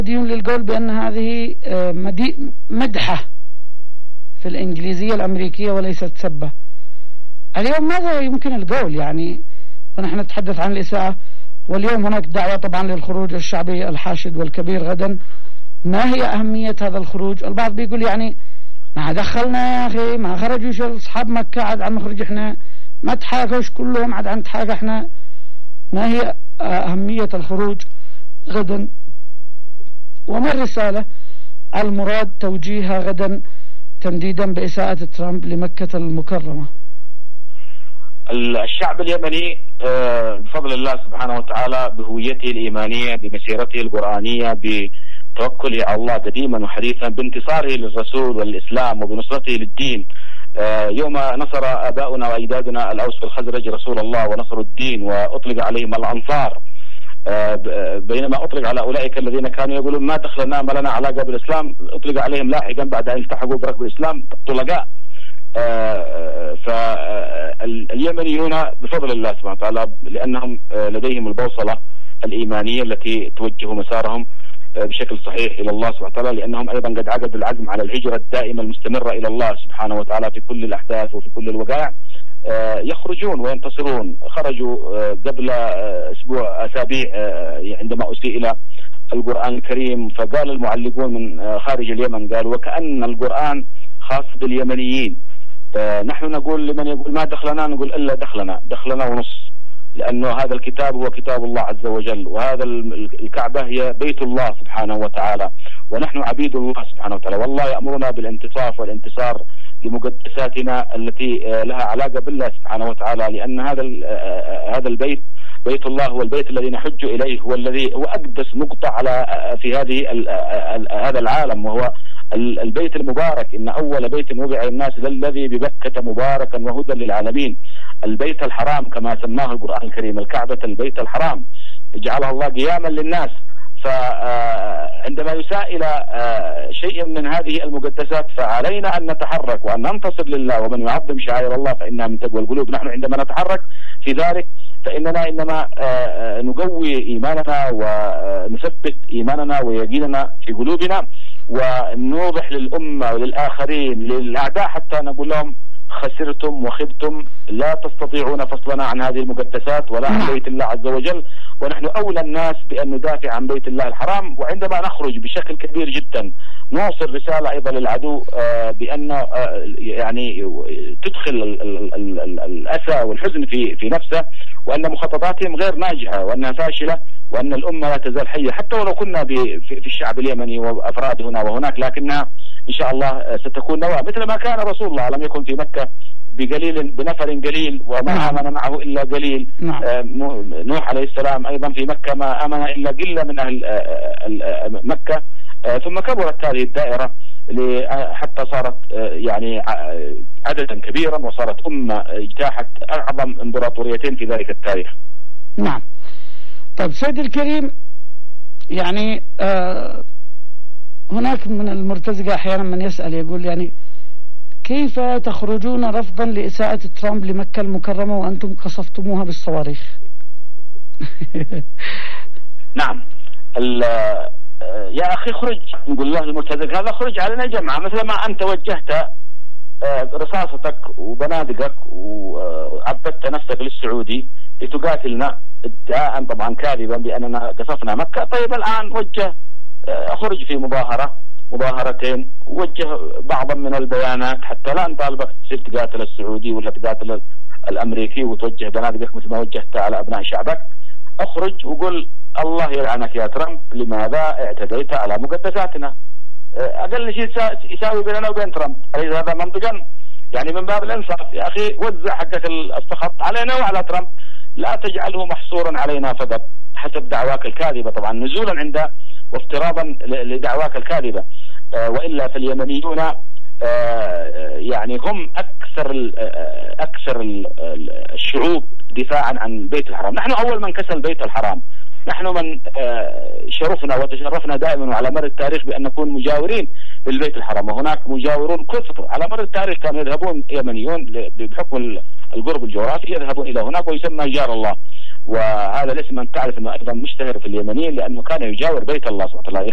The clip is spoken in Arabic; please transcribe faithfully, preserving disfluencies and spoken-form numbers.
للقول بأن هذه مدحة في الإنجليزية الأمريكية وليست سبة. اليوم ماذا يمكن القول يعني ونحن نتحدث عن الإساءة؟ واليوم هناك دعوة طبعا للخروج الشعبي الحاشد والكبير غدا. ما هي أهمية هذا الخروج؟ البعض بيقول يعني ما دخلنا يا أخي، ما خرجوا شو أصحاب مكة عاد عم نخرج إحنا، ما تحاكوش كلهم عاد عم نتحاكى إحنا. ما هي أهمية الخروج غدا؟ وما الرسالة المراد توجيهها غدا تنديدا بإساءة ترامب لمكة المكرمة؟ الشعب اليمني بفضل الله سبحانه وتعالى بهويته الإيمانية، بمسيرته القرآنية، بتوكله على الله قديما وحديثا، بانتصاره للرسول والإسلام وبنصرته للدين. يوم نصر آباؤنا وأجدادنا الأوس والخزرج رسول الله ونصروا الدين وأطلق عليهم الأنصار، بينما أطلق على أولئك الذين كانوا يقولون ما دخلنا ما لنا علاقة بالإسلام أطلق عليهم لاحقا بعد أن التحقوا بركب الإسلام طلقاء. فاليمنيون بفضل الله سبحانه وتعالى لأنهم لديهم البوصلة الإيمانية التي توجه مسارهم بشكل صحيح إلى الله سبحانه وتعالى، لأنهم أيضا قد عقدوا العزم على الهجرة الدائمة المستمرة إلى الله سبحانه وتعالى في كل الأحداث وفي كل الوقائع. يخرجون وينتصرون. خرجوا قبل أسبوع أسابيع عندما أسيء إلى القرآن الكريم، فقال المعلقون من خارج اليمن قالوا وكأن القرآن خاص باليمنيين. نحن نقول لمن يقول ما دخلنا نقول إلا دخلنا دخلنا ونص، لأنه هذا الكتاب هو كتاب الله عز وجل، وهذا الكعبة هي بيت الله سبحانه وتعالى، ونحن عبيد الله سبحانه وتعالى، والله يأمرنا بالانتصاف والانتصار لمقدساتنا التي لها علاقة بالله سبحانه وتعالى، لأن هذا هذا البيت بيت الله هو البيت الذي نحج إليه، هو الذي هو أقدس نقطة على في هذه هذا العالم، وهو البيت المبارك. إن أول بيت وضع الناس للذي ببكة مباركا وهدى للعالمين. البيت الحرام كما سماه القرآن الكريم، الكعبة البيت الحرام جعلها الله قياما للناس. فعندما يساء إلى شيء من هذه المقدسات فعلينا أن نتحرك وأن ننتصر لله، ومن يعظم شعائر الله فإنها من تقوى القلوب. نحن عندما نتحرك في ذلك فإننا إنما نقوي إيماننا ونثبت إيماننا ويقيننا في قلوبنا، ونوضح للأمة وللآخرين للأعداء حتى نقول لهم خسرتم وخبتم، لا تستطيعون فصلنا عن هذه المقدسات ولا عن بيت الله عز وجل، ونحن أولى الناس بأن ندافع عن بيت الله الحرام. وعندما نخرج بشكل كبير جدا نوصل رسالة أيضا للعدو بأن يعني تدخل الأسى والحزن في في نفسه، وأن مخططاتهم غير ناجحة وأنها فاشلة، وأن الأمة لا تزال حية حتى ولو كنا في الشعب اليمني وأفراد هنا وهناك، لكنها إن شاء الله ستكون نواة مثل ما كان رسول الله لم يكن في مكة بقليل بنفر قليل وما آمن معه إلا قليل. نوح عليه السلام أيضا في مكة ما آمن إلا قلة من أهل مكة، ثم كبرت هذه الدائرة حتى صارت يعني عددا كبيرا وصارت أمة اجتاحت أعظم امبراطوريتين في ذلك التاريخ. نعم. طيب سيدي الكريم، يعني آه هناك من المرتزقة أحيانا من يسأل يقول يعني كيف تخرجون رفضا لإساءة ترامب لمكة المكرمة وأنتم قصفتموها بالصواريخ؟ نعم. يا أخي خرج، نقول له المرتزق هذا خرج علينا جمعة، مثل ما أنت وجهت رصاصتك وبنادقك وعبدت نفسك للسعودي لتقاتلنا ادعاء طبعا كاذبا بأننا قصفنا مكة. طيب الآن وجه أخرج في مظاهرة مظاهرتين، وجه بعضا من البيانات حتى لا نطالبك تصير تقاتل السعودي ولا تقاتل الأمريكي وتوجه بنادقك مثل ما وجهت على أبناء شعبك. أخرج وقل الله يلعنك يا ترامب لماذا اعتديت على مقدساتنا. أقل شيء يساوي بيننا وبين ترامب، أليس هذا منطقا؟ يعني من باب الإنصاف يا أخي وزع حقك السخط علينا وعلى ترامب، لا تجعله محصورا علينا فقط حسب دعواك الكاذبة، طبعا نزولا عند وافتراضا لدعواك الكاذبة. آه وإلا فاليمنيون آه يعني هم أكثر ال أكثر ال الشعوب دفاعا عن بيت الحرام. نحن أول من كسل بيت الحرام، نحن من آه شرفنا وتشرفنا دائما وعلى مر التاريخ بأن نكون مجاورين للبيت الحرام، وهناك مجاورون كثر على مر التاريخ كانوا يذهبون يمنيون بحكم القرب الجغرافي يذهبون إلى هناك ويسمى جار الله، وهذا الاسم أن تعرف أنه أيضا مشتهر في اليمنيين لأنه كان يجاور بيت الله سبحانه وتعالى.